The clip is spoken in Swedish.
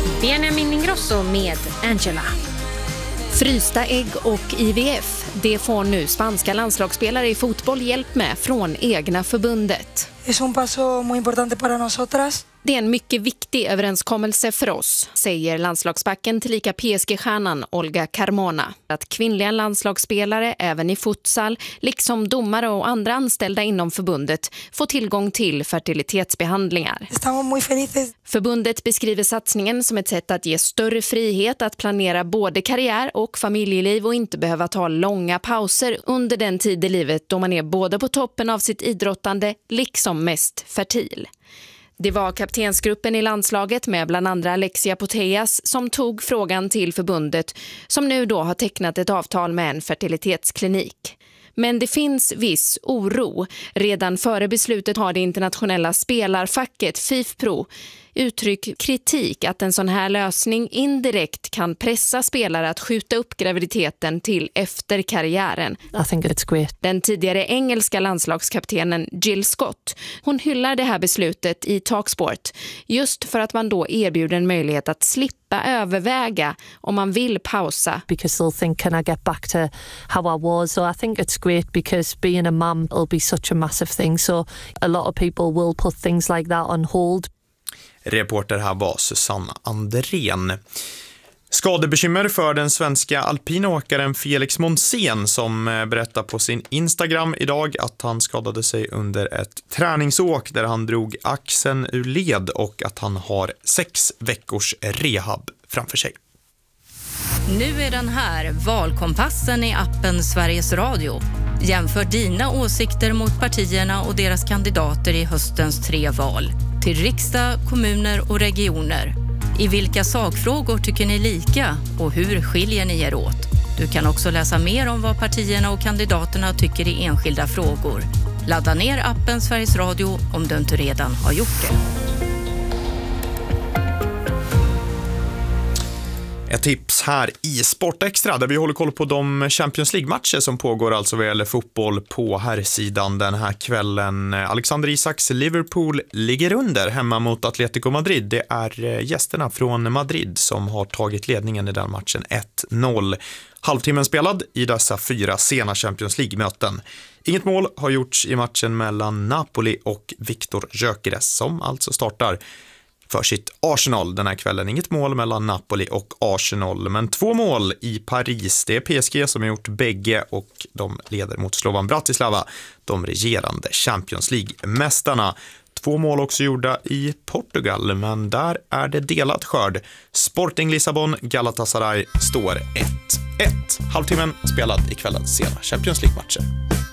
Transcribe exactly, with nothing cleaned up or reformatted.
Benjamin Ingrosso med Angela. Frysta ägg och I V F, det får nu spanska landslagsspelare i fotboll hjälp med från egna förbundet. Es un paso muy importante para nosotras. Det är en mycket viktig överenskommelse för oss, säger landslagsbacken tillika P S G-stjärnan Olga Carmona. Att kvinnliga landslagsspelare, även i futsal, liksom domare och andra anställda inom förbundet, får tillgång till fertilitetsbehandlingar. Estamos muy felices. Förbundet beskriver satsningen som ett sätt att ge större frihet att planera både karriär och familjeliv och inte behöva ta långa pauser under den tid i livet då man är både på toppen av sitt idrottande liksom mest fertil. Det var kaptensgruppen i landslaget med bland andra Alexia Putellas som tog frågan till förbundet som nu då har tecknat ett avtal med en fertilitetsklinik. Men det finns viss oro. Redan före beslutet har det internationella spelarfacket FIFPro uttryckt kritik att en sån här lösning indirekt kan pressa spelare att skjuta upp graviditeten till efter karriären. I think it's great. Den tidigare engelska landslagskaptenen Jill Scott, hon hyllar det här beslutet i Talksport just för att man då erbjuder en möjlighet att slippa överväga om man vill pausa. Because they'll think, can I get back to how I was? So I think it's great because being a mum will be such a massive thing. So a lot of people will put things like that on hold. Reporter här var Susanna Andrén. Skadebekymmer för den svenska alpinåkaren Felix Monsen som berättar på sin Instagram idag att han skadade sig under ett träningsåk där han drog axeln ur led och att han har sex veckors rehab framför sig. Nu är den här, valkompassen i appen Sveriges Radio. Jämför dina åsikter mot partierna och deras kandidater i höstens tre val. Till riksdag, kommuner och regioner. I vilka sakfrågor tycker ni lika och hur skiljer ni er åt? Du kan också läsa mer om vad partierna och kandidaterna tycker i enskilda frågor. Ladda ner appen Sveriges Radio om du inte redan har gjort det. Ett tips här i Sportextra där vi håller koll på de Champions League-matcher som pågår alltså vad gäller fotboll på herrsidan den här kvällen. Alexander Isaks Liverpool ligger under hemma mot Atletico Madrid. Det är gästerna från Madrid som har tagit ledningen i den matchen ett noll. Halvtimmen spelad i dessa fyra sena Champions League-möten. Inget mål har gjorts i matchen mellan Napoli och Viktor Gyökeres som alltså startar för sitt Arsenal den här kvällen. Inget mål mellan Napoli och Arsenal, men två mål i Paris. Det är P S G som har gjort bägge och de leder mot Slovan Bratislava, de regerande Champions League-mästarna. Två mål också gjorda i Portugal, men där är det delat skörd. Sporting Lissabon, Galatasaray står ett ett. Halvtimmen spelad i kvällens sena Champions League-matcher.